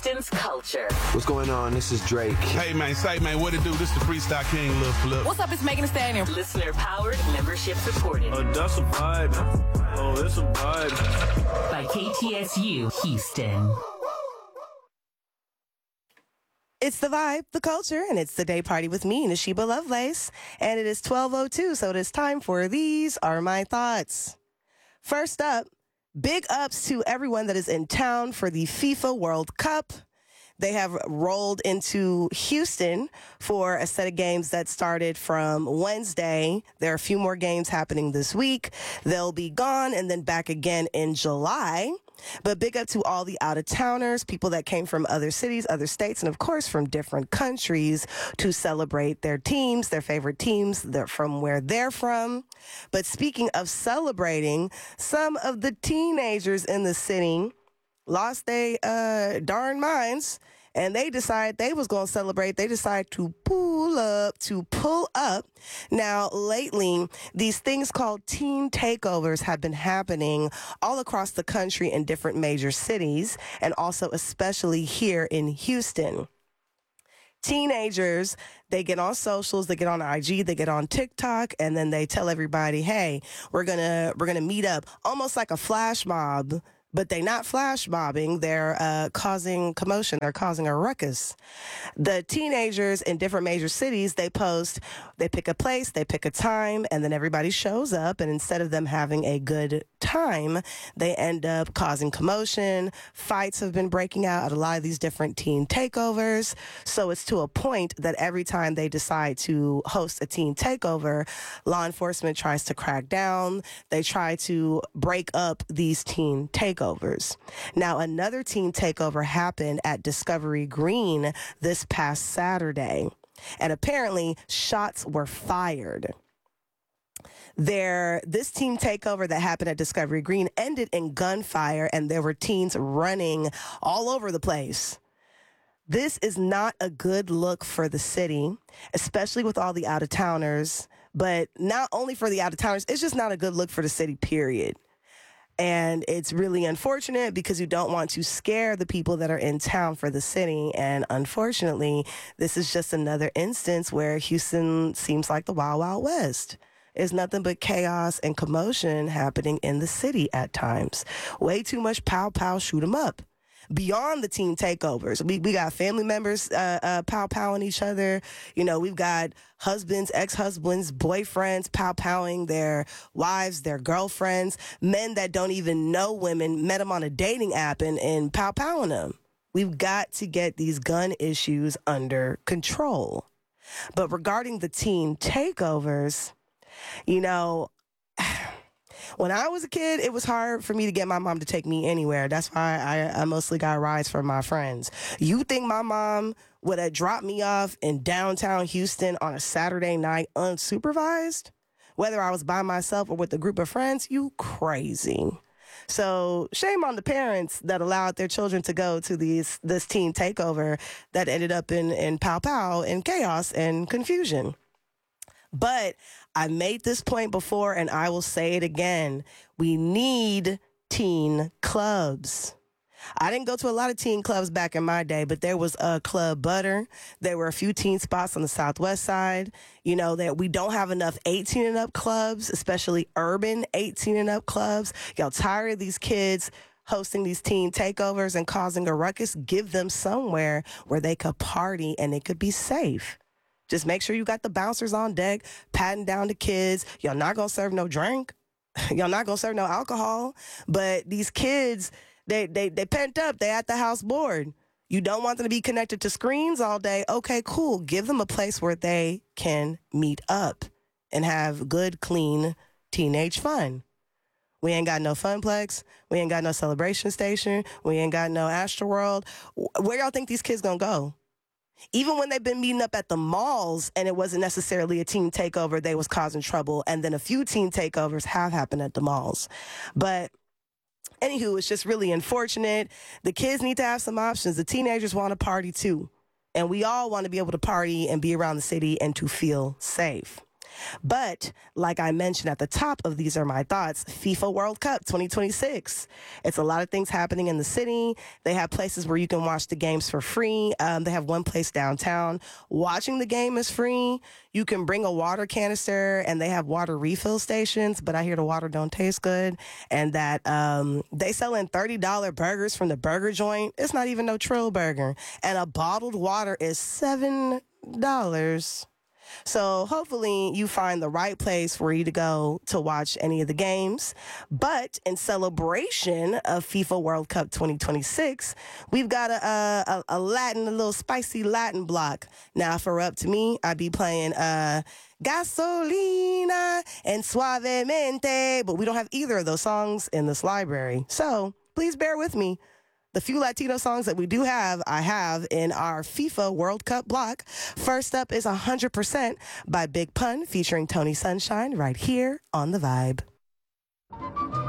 Houston's culture. What's going on? This is Drake. Hey, man, say, man, what it do? This the Freestyle King, Lil Flip. What's up? It's Megan Thee Stallion. Listener-powered, membership supported. That's a vibe. Oh, it's a vibe. By KTSU Houston. It's the vibe, the culture, and it's the day party with me, Nashiba Lovelace. And it is 12:02, so it is time for These Are My Thoughts. First up, big ups to everyone that is in town for the FIFA World Cup. They have rolled into Houston for a set of games that started from Wednesday. There are a few more games happening this week. They'll be gone and then back again in July. But big up to all the out-of-towners, people that came from other cities, other states, and of course from different countries to celebrate their teams, their favorite teams, from where they're from. But speaking of celebrating, some of the teenagers in the city lost their darn minds, and they decided they was going to celebrate. They decided to pull up. Now, lately, these things called teen takeovers have been happening all across the country in different major cities, and also especially here in Houston. Teenagers, they get on socials, they get on IG, they get on TikTok, and then they tell everybody, hey, we're gonna meet up, almost like a flash mob. But they're not flash mobbing. They're causing commotion. They're causing a ruckus. The teenagers in different major cities, they post, they pick a place, they pick a time, and then everybody shows up. And instead of them having a good time, they end up causing commotion. Fights have been breaking out at a lot of these different teen takeovers. So it's to a point that every time they decide to host a teen takeover, law enforcement tries to crack down. They try to break up these teen takeovers. Now, another teen takeover happened at Discovery Green this past Saturday, and apparently shots were fired. This teen takeover that happened at Discovery Green ended in gunfire, and there were teens running all over the place. This is not a good look for the city, especially with all the out-of-towners, but not only for the out-of-towners, it's just not a good look for the city, period. And it's really unfortunate because you don't want to scare the people that are in town for the city. And unfortunately, this is just another instance where Houston seems like the Wild Wild West. It's nothing but chaos and commotion happening in the city at times. Way too much pow pow, shoot 'em up. Beyond the teen takeovers, we got family members pow-powing each other. You know, we've got husbands, ex-husbands, boyfriends pow-powing their wives, their girlfriends, men that don't even know women, met them on a dating app and pow-powing them. We've got to get these gun issues under control. But regarding the teen takeovers, you know, when I was a kid, it was hard for me to get my mom to take me anywhere. That's why I mostly got rides from my friends. You think my mom would have dropped me off in downtown Houston on a Saturday night unsupervised? Whether I was by myself or with a group of friends? You crazy. So shame on the parents that allowed their children to go to this teen takeover that ended up in pow-pow and chaos and confusion. But I made this point before, and I will say it again. We need teen clubs. I didn't go to a lot of teen clubs back in my day, but there was a Club Butter. There were a few teen spots on the southwest side. You know, that we don't have enough 18 and up clubs, especially urban 18 and up clubs. Y'all tired of these kids hosting these teen takeovers and causing a ruckus? Give them somewhere where they could party and it could be safe. Just make sure you got the bouncers on deck, patting down the kids. Y'all not going to serve no drink. Y'all not going to serve no alcohol. But these kids, they pent up. They at the house bored. You don't want them to be connected to screens all day. Okay, cool. Give them a place where they can meet up and have good, clean teenage fun. We ain't got no Funplex. We ain't got no Celebration Station. We ain't got no Astroworld. Where y'all think these kids going to go? Even when they've been meeting up at the malls and it wasn't necessarily a teen takeover, they was causing trouble. And then a few teen takeovers have happened at the malls. But anywho, it's just really unfortunate. The kids need to have some options. The teenagers want to party too. And we all want to be able to party and be around the city and to feel safe. But like I mentioned at the top of These Are My Thoughts, FIFA World Cup 2026. It's a lot of things happening in the city. They have places where you can watch the games for free. They have one place downtown. Watching the game is free. You can bring a water canister, and they have water refill stations, but I hear the water don't taste good. And that they sell in $30 burgers from the burger joint. It's not even no Trill burger. And a bottled water is $7. So hopefully you find the right place for you to go to watch any of the games. But in celebration of FIFA World Cup 2026, we've got a little spicy Latin block. Now, if it were up to me, I'd be playing Gasolina and Suavemente, but we don't have either of those songs in this library. So please bear with me. The few Latino songs that we do have, I have in our FIFA World Cup block. First up is 100% by Big Pun featuring Tony Sunshine right here on The Vibe.